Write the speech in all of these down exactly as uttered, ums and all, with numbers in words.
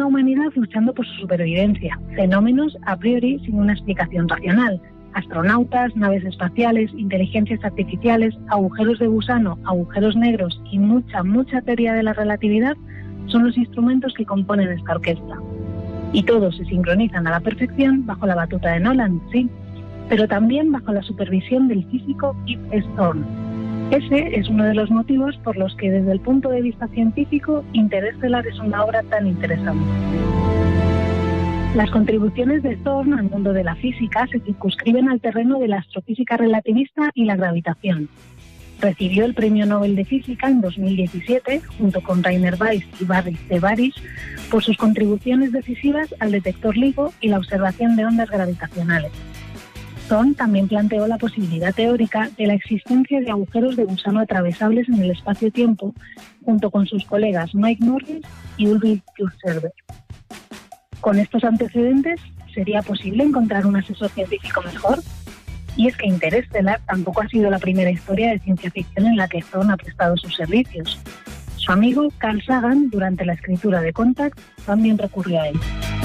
una humanidad luchando por su supervivencia, fenómenos a priori sin una explicación racional. Astronautas, naves espaciales, inteligencias artificiales, agujeros de gusano, agujeros negros y mucha, mucha teoría de la relatividad son los instrumentos que componen esta orquesta. Y todos se sincronizan a la perfección bajo la batuta de Nolan, sí, pero también bajo la supervisión del físico Kip Thorne. Ese es uno de los motivos por los que desde el punto de vista científico Interestelar es una obra tan interesante. Las contribuciones de Thorne al mundo de la física se circunscriben al terreno de la astrofísica relativista y la gravitación. Recibió el Premio Nobel de Física en dos mil diecisiete, junto con Rainer Weiss y Barry de Barish, por sus contribuciones decisivas al detector LIGO y la observación de ondas gravitacionales. Thorne también planteó la posibilidad teórica de la existencia de agujeros de gusano atravesables en el espacio-tiempo, junto con sus colegas Mike Morris y Ulrich Kürserberg. Con estos antecedentes, ¿sería posible encontrar un asesor científico mejor? Y es que Interestelar tampoco ha sido la primera historia de ciencia ficción en la que Thorne ha prestado sus servicios. Su amigo Carl Sagan, durante la escritura de Contact, también recurrió a él.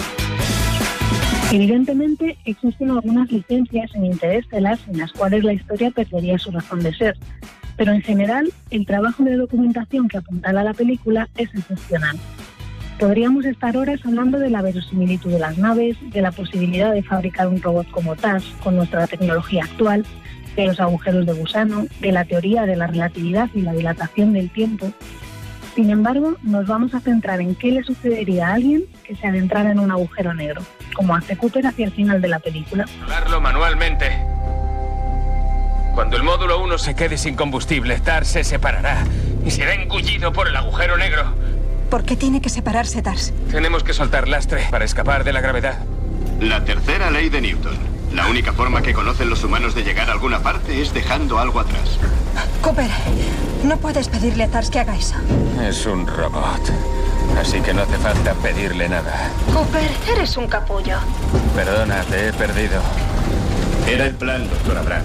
Evidentemente, existen algunas licencias en Interestelar en las cuales la historia perdería su razón de ser, pero en general, el trabajo de documentación que apuntala la película es excepcional. Podríamos estar horas hablando de la verosimilitud de las naves, de la posibilidad de fabricar un robot como T A S con nuestra tecnología actual, de los agujeros de gusano, de la teoría de la relatividad y la dilatación del tiempo. Sin embargo, nos vamos a centrar en qué le sucedería a alguien que se adentrara en un agujero negro, como hace Cooper hacia el final de la película. Controlarlo manualmente. Cuando el módulo uno se quede sin combustible, T A R S se separará y será engullido por el agujero negro. ¿Por qué tiene que separarse, T A R S? Tenemos que soltar lastre para escapar de la gravedad. La tercera ley de Newton. La única forma que conocen los humanos de llegar a alguna parte es dejando algo atrás. Cooper, no puedes pedirle a T A R S que haga eso. Es un robot, así que no hace falta pedirle nada. Cooper, eres un capullo. Perdona, te he perdido. Era el plan, doctor Abraham.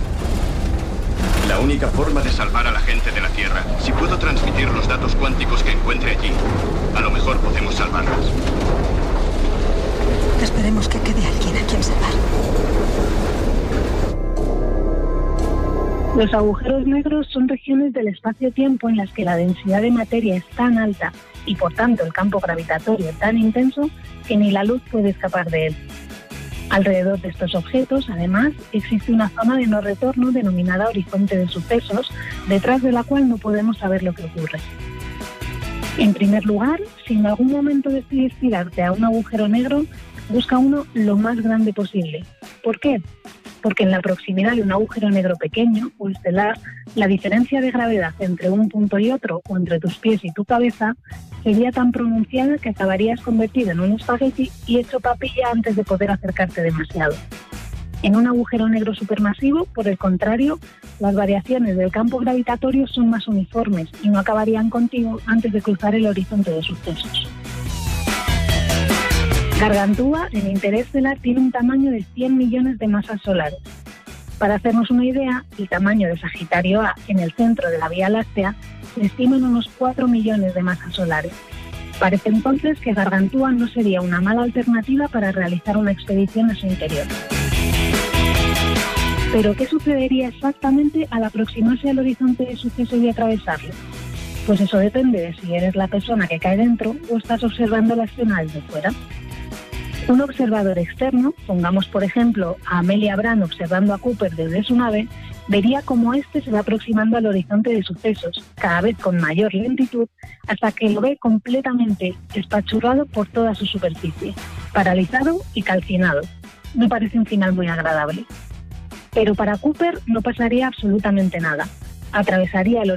La única forma de salvar a la gente de la Tierra, si puedo transmitir los datos cuánticos que encuentre allí, a lo mejor podemos salvarlas. Esperemos que quede alguien a quien salvar. Los agujeros negros son regiones del espacio-tiempo en las que la densidad de materia es tan alta y por tanto el campo gravitatorio tan intenso que ni la luz puede escapar de él. Alrededor de estos objetos, además, existe una zona de no retorno denominada horizonte de sucesos, detrás de la cual no podemos saber lo que ocurre. En primer lugar, si en algún momento decides tirarte a un agujero negro, busca uno lo más grande posible. ¿Por qué? Porque en la proximidad de un agujero negro pequeño o estelar, la diferencia de gravedad entre un punto y otro, o entre tus pies y tu cabeza, sería tan pronunciada que acabarías convertido en un espagueti y hecho papilla antes de poder acercarte demasiado. En un agujero negro supermasivo, por el contrario, las variaciones del campo gravitatorio son más uniformes y no acabarían contigo antes de cruzar el horizonte de sucesos. Gargantúa, en Interestelar, tiene un tamaño de cien millones de masas solares. Para hacernos una idea, el tamaño de Sagitario A en el centro de la Vía Láctea se estima en unos cuatro millones de masas solares. Parece entonces que Gargantúa no sería una mala alternativa para realizar una expedición a su interior. ¿Pero qué sucedería exactamente al aproximarse al horizonte de sucesos y atravesarlo? Pues eso depende de si eres la persona que cae dentro o estás observando la escena desde fuera. Un observador externo, pongamos por ejemplo a Amelia Brand observando a Cooper desde su nave, vería cómo éste se va aproximando al horizonte de sucesos, cada vez con mayor lentitud, hasta que lo ve completamente espachurrado por toda su superficie, paralizado y calcinado. Me parece un final muy agradable. Pero para Cooper no pasaría absolutamente nada. Atravesaría el